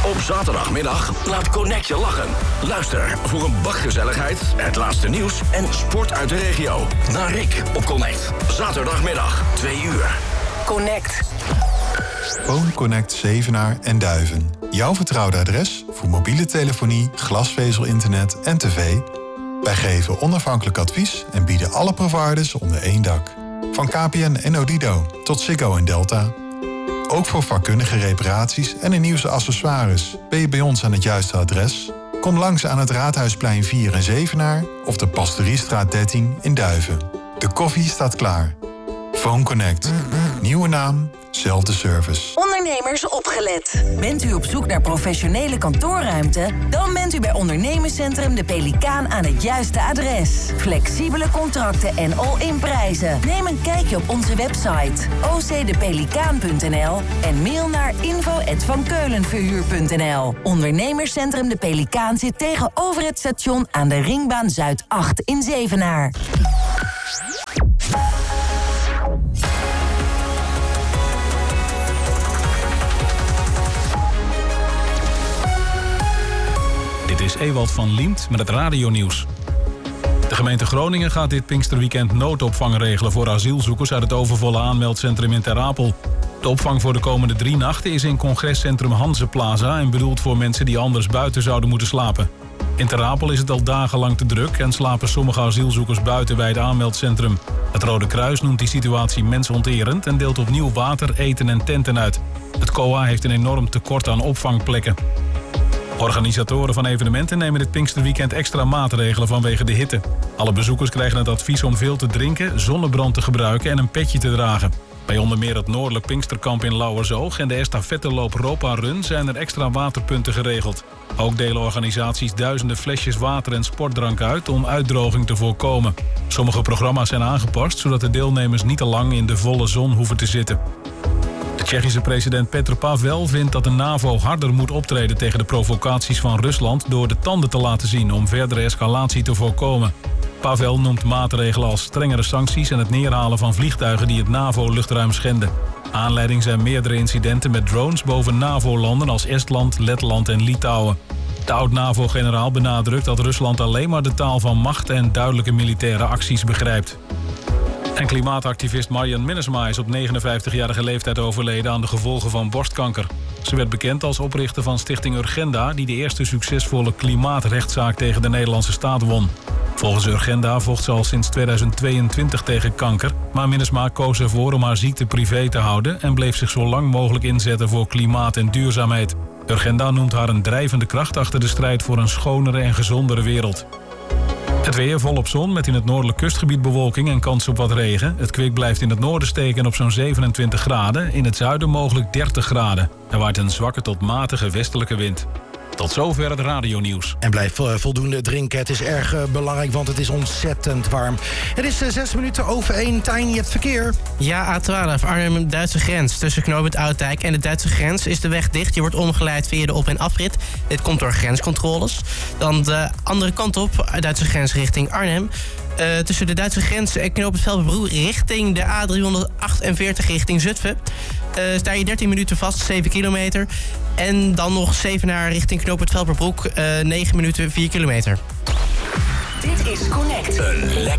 Op zaterdagmiddag laat Connect je lachen. Luister voor een bak gezelligheid, het laatste nieuws en sport uit de regio. Naar Rick op Connect. Zaterdagmiddag, 2 uur. Connect. Phone Connect Zevenaar en Duiven. Jouw vertrouwde adres voor mobiele telefonie, glasvezel-internet en tv. Wij geven onafhankelijk advies en bieden alle providers onder één dak. Van KPN en Odido tot Ziggo en Delta. Ook voor vakkundige reparaties en de nieuwste accessoires ben je bij ons aan het juiste adres. Kom langs aan het Raadhuisplein 4 in Zevenaar of de Pastoriestraat 13 in Duiven. De koffie staat klaar. Phone Connect. Nieuwe naam, zelfde service. Ondernemers opgelet. Bent u op zoek naar professionele kantoorruimte? Dan bent u bij Ondernemerscentrum De Pelikaan aan het juiste adres. Flexibele contracten en all-in prijzen. Neem een kijkje op onze website ocdepelikaan.nl en mail naar info@vankeulenverhuur.nl. Ondernemerscentrum De Pelikaan zit tegenover het station aan de Ringbaan Zuid 8 in Zevenaar. Dit is Ewald van Liemt met het radionieuws. De gemeente Groningen gaat dit Pinksterweekend noodopvang regelen voor asielzoekers uit het overvolle aanmeldcentrum in Ter Apel. De opvang voor de komende 3 nachten is in congrescentrum Hanzeplaza en bedoeld voor mensen die anders buiten zouden moeten slapen. In Ter Apel is het al dagenlang te druk en slapen sommige asielzoekers buiten bij het aanmeldcentrum. Het Rode Kruis noemt die situatie mensonterend en deelt opnieuw water, eten en tenten uit. Het COA heeft een enorm tekort aan opvangplekken. Organisatoren van evenementen nemen dit Pinksterweekend extra maatregelen vanwege de hitte. Alle bezoekers krijgen het advies om veel te drinken, zonnebrand te gebruiken en een petje te dragen. Bij onder meer het Noordelijk Pinksterkamp in Lauwersoog en de estafetteloop Ropa Run zijn er extra waterpunten geregeld. Ook delen organisaties duizenden flesjes water en sportdrank uit om uitdroging te voorkomen. Sommige programma's zijn aangepast zodat de deelnemers niet te lang in de volle zon hoeven te zitten. De Tsjechische president Petr Pavel vindt dat de NAVO harder moet optreden tegen de provocaties van Rusland door de tanden te laten zien om verdere escalatie te voorkomen. Pavel noemt maatregelen als strengere sancties en het neerhalen van vliegtuigen die het NAVO-luchtruim schenden. Aanleiding zijn meerdere incidenten met drones boven NAVO-landen als Estland, Letland en Litouwen. De oud-NAVO-generaal benadrukt dat Rusland alleen maar de taal van macht en duidelijke militaire acties begrijpt. En klimaatactivist Marian Minnesma is op 59-jarige leeftijd overleden aan de gevolgen van borstkanker. Ze werd bekend als oprichter van Stichting Urgenda, die de eerste succesvolle klimaatrechtszaak tegen de Nederlandse staat won. Volgens Urgenda vocht ze al sinds 2022 tegen kanker, maar Minnesma koos ervoor om haar ziekte privé te houden en bleef zich zo lang mogelijk inzetten voor klimaat en duurzaamheid. Urgenda noemt haar een drijvende kracht achter de strijd voor een schonere en gezondere wereld. Het weer volop zon met in het noordelijk kustgebied bewolking en kans op wat regen. Het kwik blijft in het noorden steken op zo'n 27 graden. In het zuiden mogelijk 30 graden. Er waait een zwakke tot matige westelijke wind. Tot zover het radionieuws. En blijf voldoende drinken. Het is erg belangrijk, want het is ontzettend warm. Het is 6 minuten over 1. Tijn, je hebt verkeer. Ja, A12, Arnhem-Duitse grens. Tussen knooppunt Oudijk en de Duitse grens is de weg dicht. Je wordt omgeleid via de op- en afrit. Dit komt door grenscontroles. Dan de andere kant op, Duitse grens richting Arnhem. Tussen de Duitse grens en knooppunt Velperbroek richting de A348 richting Zutphen. Sta je 13 minuten vast, 7 kilometer. En dan nog Zevenaar richting knooppunt Velperbroek, 9 minuten, 4 kilometer. Dit is Connect.